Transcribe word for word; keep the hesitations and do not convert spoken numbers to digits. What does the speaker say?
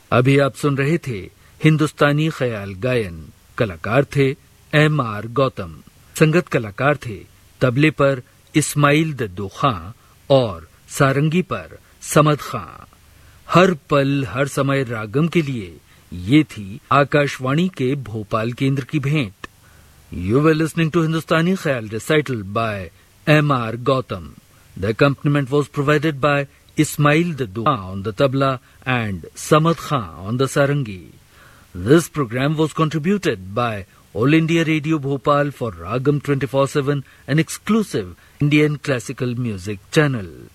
अभी आप सुन रहे थे हिंदुस्तानी ख्याल गायन। कलाकार थे एम आर गौतम। संगत कलाकार थे तबले पर इस्माइल दद्दू खां और सारंगी पर समद खां। हर पल हर समय रागम के लिए ये थी आकाशवाणी के भोपाल केंद्र की भेंट। यू वर लिसनिंग टू हिंदुस्तानी ख्याल recital bye M R Gautam. The accompaniment was provided by Ismail Daddu on the tabla and Samad Khan on the sarangi. This program was contributed by All India Radio Bhopal for Ragam twenty-four seven, an exclusive Indian classical music channel.